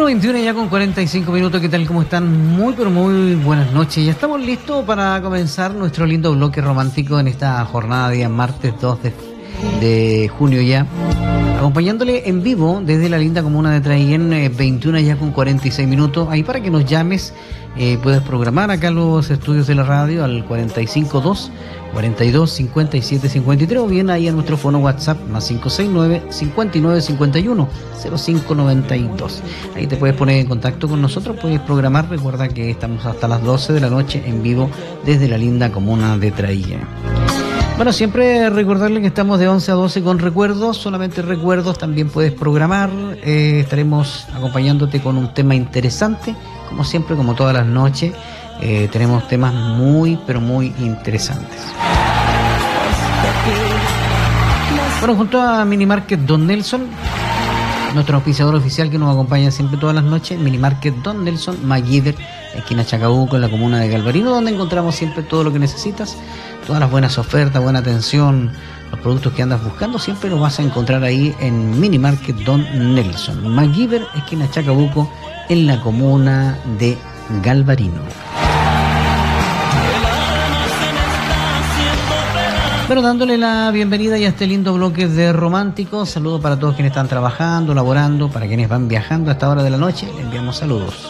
Bueno, 21 ya con 45 minutos, ¿qué tal? ¿Cómo están? Muy, pero muy buenas noches. Ya estamos listos para comenzar nuestro lindo bloque romántico en esta jornada de día martes 2 de junio ya. Acompañándole en vivo desde la linda comuna de Traiguén, 21 ya con 46 minutos. Ahí para que nos llames, puedes programar acá los estudios de la radio al 452 42 57 53 o bien ahí a nuestro fono WhatsApp más 569 59 51 05 92. Ahí te puedes poner en contacto con nosotros, puedes programar. Recuerda que estamos hasta las 12 de la noche en vivo desde la linda comuna de Traiguén. Bueno, siempre recordarle que estamos de 11 a 12 con recuerdos, solamente recuerdos, también puedes programar. Estaremos acompañándote con un tema interesante, como siempre, como todas las noches. Tenemos temas muy, pero muy interesantes. Bueno, junto a Minimarket Don Nelson, nuestro auspiciador oficial que nos acompaña siempre todas las noches, Minimarket Don Nelson, MacGyver, esquina Chacabuco, en la comuna de Galvarino, donde encontramos siempre todo lo que necesitas, todas las buenas ofertas, buena atención, los productos que andas buscando, siempre los vas a encontrar ahí en Minimarket Don Nelson, MacGyver, esquina Chacabuco, en la comuna de Galvarino. Bueno, dándole la bienvenida ya a este lindo bloque de románticos. Saludos para todos quienes están trabajando, laborando, para quienes van viajando a esta hora de la noche. Le enviamos saludos.